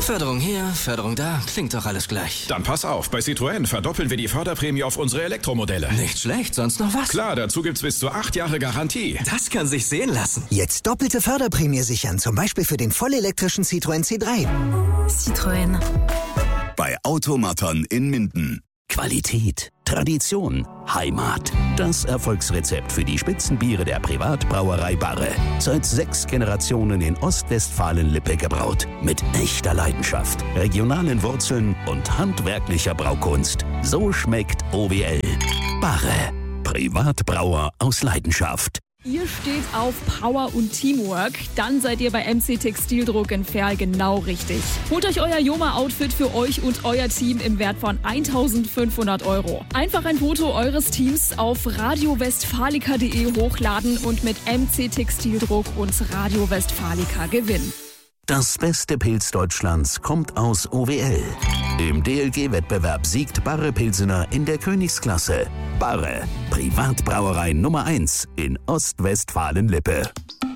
Förderung hier, Förderung da, klingt doch alles gleich. Dann pass auf, bei Citroën verdoppeln wir die Förderprämie auf unsere Elektromodelle. Nicht schlecht, sonst noch was? Klar, dazu gibt's bis zu 8 Jahre Garantie. Das kann sich sehen lassen. Jetzt doppelte Förderprämie sichern, zum Beispiel für den vollelektrischen Citroën C3. Citroën. Bei Automaton in Minden. Qualität, Tradition, Heimat. Das Erfolgsrezept für die Spitzenbiere der Privatbrauerei Barre. Seit 6 Generationen in Ostwestfalen-Lippe gebraut. Mit echter Leidenschaft, regionalen Wurzeln und handwerklicher Braukunst. So schmeckt OWL. Barre. Privatbrauer aus Leidenschaft. Ihr steht auf Power und Teamwork, dann seid ihr bei MC Textildruck in Verl genau richtig. Holt euch euer Joma-Outfit für euch und euer Team im Wert von 1.500 €. Einfach ein Foto eures Teams auf radiowestfalica.de hochladen und mit MC Textildruck und Radio Westfalica gewinnen. Das beste Pilz Deutschlands kommt aus OWL. Im DLG-Wettbewerb siegt Barre Pilsener in der Königsklasse. Barre, Privatbrauerei Nummer 1 in Ostwestfalen-Lippe.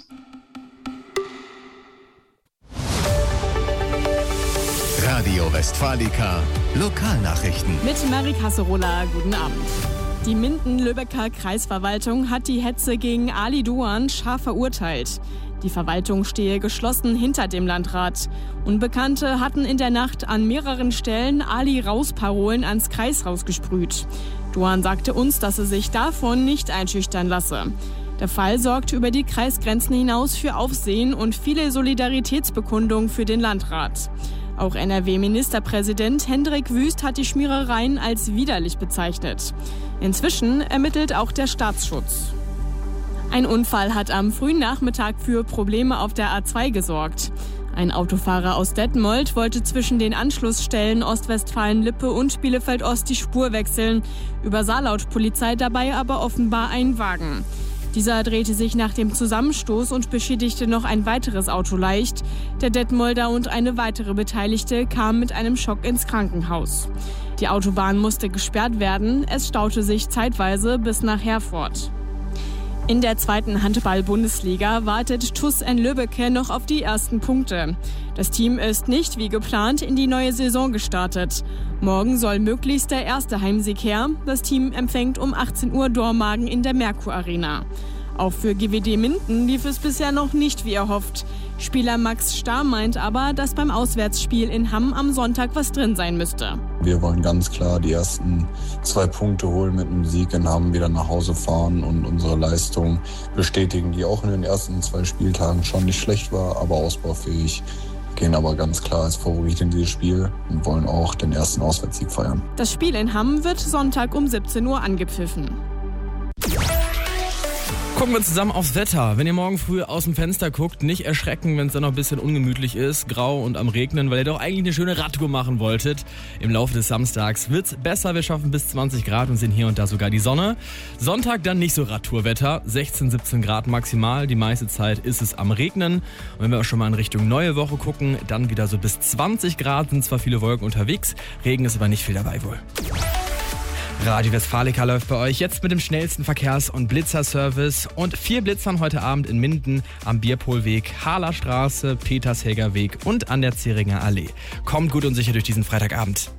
Radio Westfalica, Lokalnachrichten. Mit Marie Kasserola, guten Abend. Die Minden-Lübecker Kreisverwaltung hat die Hetze gegen Ali Duan scharf verurteilt. Die Verwaltung stehe geschlossen hinter dem Landrat. Unbekannte hatten in der Nacht an mehreren Stellen Ali-Raus-Parolen ans Kreishaus gesprüht. Duan sagte uns, dass er sich davon nicht einschüchtern lasse. Der Fall sorgte über die Kreisgrenzen hinaus für Aufsehen und viele Solidaritätsbekundungen für den Landrat. Auch NRW-Ministerpräsident Hendrik Wüst hat die Schmierereien als widerlich bezeichnet. Inzwischen ermittelt auch der Staatsschutz. Ein Unfall hat am frühen Nachmittag für Probleme auf der A2 gesorgt. Ein Autofahrer aus Detmold wollte zwischen den Anschlussstellen Ostwestfalen-Lippe und Bielefeld-Ost die Spur wechseln, übersah laut Polizei dabei aber offenbar einen Wagen. Dieser drehte sich nach dem Zusammenstoß und beschädigte noch ein weiteres Auto leicht. Der Detmolder und eine weitere Beteiligte kamen mit einem Schock ins Krankenhaus. Die Autobahn musste gesperrt werden, es staute sich zeitweise bis nach Herford. In der 2. Handball-Bundesliga wartet TuS Lübbecke noch auf die ersten Punkte. Das Team ist nicht wie geplant in die neue Saison gestartet. Morgen soll möglichst der erste Heimsieg her. Das Team empfängt um 18 Uhr Dormagen in der Merkur Arena. Auch für GWD Minden lief es bisher noch nicht wie erhofft. Spieler Max Starr meint aber, dass beim Auswärtsspiel in Hamm am Sonntag was drin sein müsste. Wir wollen ganz klar die ersten 2 Punkte holen mit einem Sieg in Hamm, wieder nach Hause fahren und unsere Leistung bestätigen, die auch in den ersten 2 Spieltagen schon nicht schlecht war, aber ausbaufähig. Gehen aber ganz klar als Favorit in dieses Spiel und wollen auch den ersten Auswärtssieg feiern. Das Spiel in Hamm wird Sonntag um 17 Uhr angepfiffen. Gucken wir zusammen aufs Wetter. Wenn ihr morgen früh aus dem Fenster guckt, nicht erschrecken, wenn es dann noch ein bisschen ungemütlich ist, grau und am Regnen, weil ihr doch eigentlich eine schöne Radtour machen wolltet. Im Laufe des Samstags wird's besser, wir schaffen bis 20 Grad und sehen hier und da sogar die Sonne. Sonntag dann nicht so Radtourwetter, 16, 17 Grad maximal, die meiste Zeit ist es am Regnen. Und wenn wir auch schon mal in Richtung neue Woche gucken, dann wieder so bis 20 Grad, sind zwar viele Wolken unterwegs, Regen ist aber nicht viel dabei wohl. Radio Westfalica läuft bei euch jetzt mit dem schnellsten Verkehrs- und Blitzerservice und 4 Blitzern heute Abend in Minden am Bierpolweg, Harler Straße, Petershäger Weg und an der Zähringer Allee. Kommt gut und sicher durch diesen Freitagabend.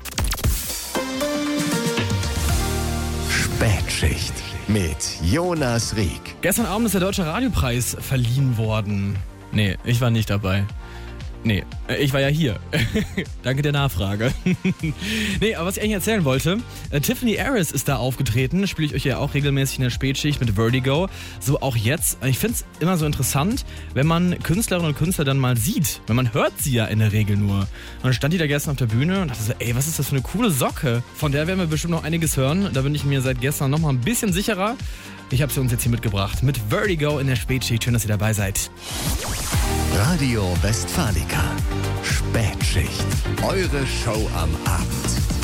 Spätschicht mit Jonas Rieck. Gestern Abend ist der Deutsche Radiopreis verliehen worden. Nee, ich war nicht dabei. Nee, ich war ja hier. Danke der Nachfrage. Nee, aber was ich eigentlich erzählen wollte, Tiffany Harris ist da aufgetreten, spiele ich euch ja auch regelmäßig in der Spätschicht mit Vertigo. So auch jetzt. Ich finde es immer so interessant, wenn man Künstlerinnen und Künstler dann mal sieht. Weil man hört sie ja in der Regel nur. Und dann stand die da gestern auf der Bühne und dachte so, ey, was ist das für eine coole Socke? Von der werden wir bestimmt noch einiges hören. Da bin ich mir seit gestern noch mal ein bisschen sicherer. Ich habe sie uns jetzt hier mitgebracht mit Vertigo in der Spätschicht. Schön, dass ihr dabei seid. Radio Westfalica. Spätschicht. Eure Show am Abend.